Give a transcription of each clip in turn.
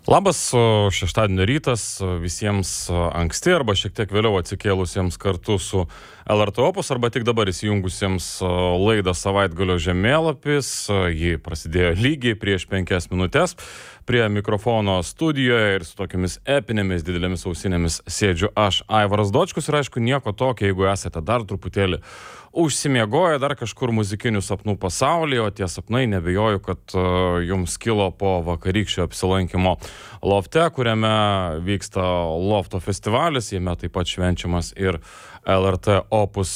Labas, šeštadienio rytas visiems anksti arba šiek tiek vėliau atsikėlusiems kartu su LRT Opus arba tik dabar įsijungusiems laidą Savaitgalio žemėlapis. Ji prasidėjo lygiai prieš 5 minutės. Prie mikrofono studijoje ir su tokiamis epinėmis didelėmis ausinėmis sėdžiu aš, Aivaras Dočkus, ir aišku nieko tokio, jeigu esate dar truputėlį užsimiegoję dar kažkur muzikinių sapnų pasaulyje, o tie sapnai nebejoju, kad jums kilo po vakarykščio apsilankimo Lofte, kuriame vyksta Lofto festivalis, jame taip pat švenčiamas ir LRT Opus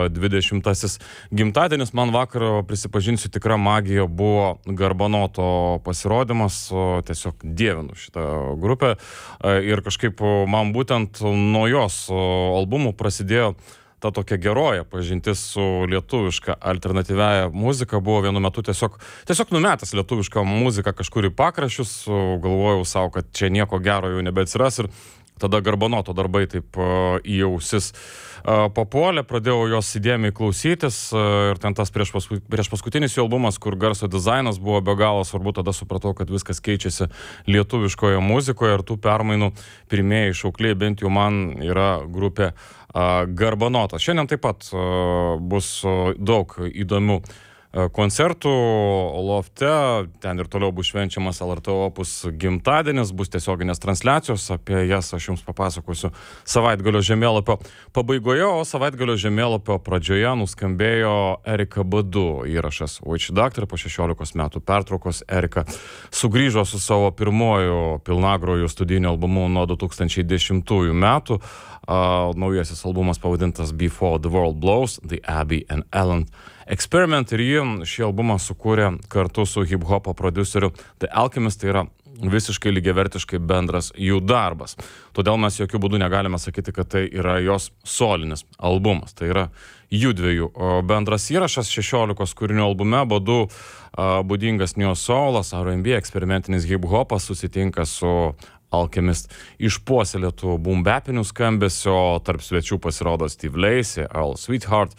20-asis gimtadienis. Man vakar, prisipažinsiu, tikra magija buvo Garbanoto pasirodymas, tiesiog dievinu šitą grupę ir kažkaip man būtent nuo jos albumų prasidėjo ta tokia geroja pažintis su lietuviška alternatyviaja muzika. Buvo vienu metu tiesiog numetęs lietuvišką muziką kažkur į pakraščius, galvojau savo, kad čia nieko gero jau nebeatsiras, ir tada Garbanoto darbai taip į ausis papuolė, pradėjau jos įdėmiai klausytis, ir ten tas prieš paskutinis jo albumas, kur garso dizainas buvo be galo svarbu, tada supratau, kad viskas keičiasi lietuviškoje muzikoje, ir tų permainų pirmieji šaukliai bent jau man yra grupė Garbanotas. Šiandien taip pat bus daug įdomių koncertų Lofte, ten ir toliau bus švenčiamas LRT Opus gimtadienis, bus tiesioginės transliacijos, apie jas aš jums papasakosiu Savaitgalio žemėlapio pabaigoje, o Savaitgalio žemėlapio pradžioje nuskambėjo Erika Badu įrašas Witch Doctor. Po 16 metų pertraukos Erika sugrįžo su savo pirmoju pilnagroju studijiniu albumu nuo 2010 metų. Naujasis albumas pavadintas Before the World Blows, The Abby and Alan Experiment, ir šį albumą sukūrė kartu su hip-hopo prodiuseriu The Alchemist. Tai yra visiškai lygiavertiškai bendras jų darbas. Todėl mes jokių būdų negalime sakyti, kad tai yra jos solinis albumas. Tai yra jų dviejų bendras įrašas. 16 kūrinių albume Badu būdingas neo soulas, R&B, eksperimentinis hip-hopas susitinka su Alchemist išpuoselėtų boom-bapinių skambesio. Tarp svečių pasirodo Steve Lacy, Earl Sweetheart,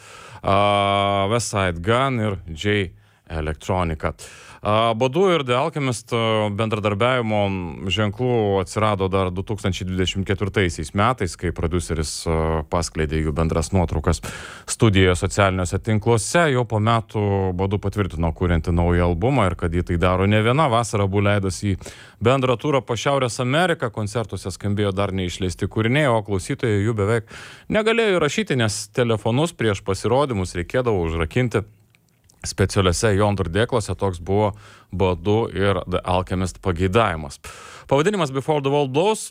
Westside Gun ir J Electronica. Badu ir The Alchemist bendradarbiavimo ženklų atsirado dar 2024 metais, kai prodiuseris paskleidė jų bendras nuotraukas studijoje socialiniuose tinkluose. Jau po metų Badu patvirtino kurianti naują albumą, ir kad jį tai daro ne viena. Vasarą buvo leidosi į bendrą turą po Šiaurės Ameriką, koncertuose skambėjo dar neišleisti kūriniai, o klausytojai jų beveik negalėjo įrašyti, nes telefonus prieš pasirodymus reikėdavo užrakinti specialiuose jondur dėklose. Toks buvo Badu ir The Alchemist pageidavimas. Pavadinimas Before the World Blows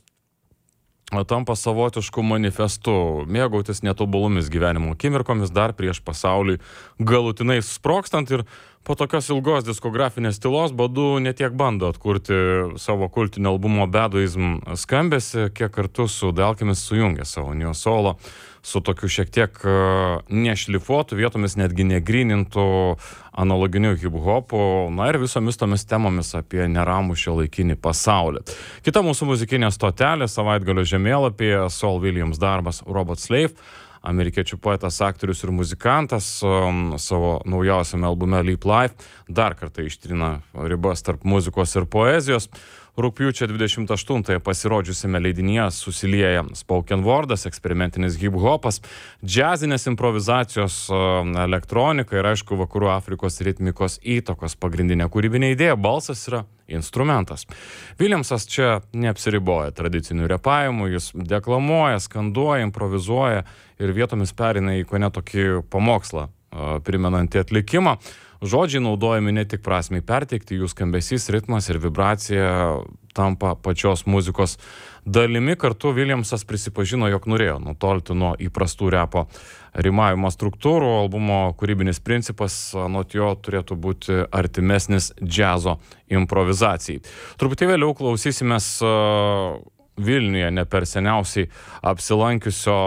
tampa savotišku manifestu mėgautis netobulumis gyvenimo akimirkomis dar prieš pasauliui galutinai sprogstant, ir po tokios ilgos diskografinės tylos Badu netiek bando atkurti savo kultinio albumo Baduizm skambesį, kiek kartu su The Alchemist sujungė savo neo solo su tokiu šiek tiek nešlifuotu, vietomis netgi negrynintų analoginiu hip-hopu, na ir visomis tomis temomis apie neramų šiuolaikinį pasaulį. Kita mūsų muzikinė stotelė Savaitgalio žemėlapyje Saul Williams darbas Robot Slave. Amerikiečių poetas, aktorius ir muzikantas savo naujausiame albume Leap Life dar kartą ištrina ribas tarp muzikos ir poezijos. Rugpjūčio 28-ąją pasirodžiusiame leidinyje susilieja spoken wordas, eksperimentinis hip-hopas, džiazinės improvizacijos, elektronika ir aišku vakarų Afrikos ritmikos įtakos. Pagrindinė kūrybinė idėja - balsas yra instrumentas. Williamsas čia neapsiriboja tradicinių repavimų, jis deklamuoja, skanduoja, improvizuoja ir vietomis perina į kone tokį pamokslą primenantį atlikimą. Žodžiai naudojami ne tik prasmei perteikti, jų skambesys, ritmas ir vibracija tampa pačios muzikos dalimi. Kartu Williamsas prisipažino, jog norėjo nutolti nuo įprastų repo rimavimo struktūrų. Albumo kūrybinis principas anot jo turėtų būti artimesnis džiazo improvizacijai. Truputį vėliau klausysimės Vilniuje ne per seniausiai apsilankiusio